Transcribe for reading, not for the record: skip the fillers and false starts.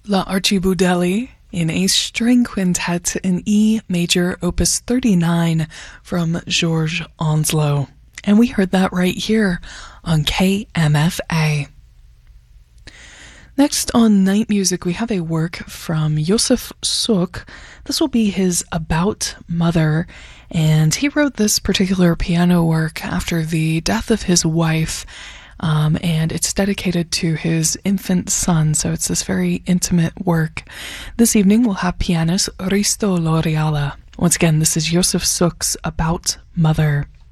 La Archibudelli in a string quintet in E major, opus 39 from Georges Onslow. And we heard that right here on KMFA. Next on Night Music, we have a work from Josef Suk. This will be his About Mother, and he wrote this particular piano work after the death of his wife, and it's dedicated to his infant son, so it's this very intimate work. This evening, we'll have pianist Risto Lauriala. Once again, this is Josef Suk's About Mother.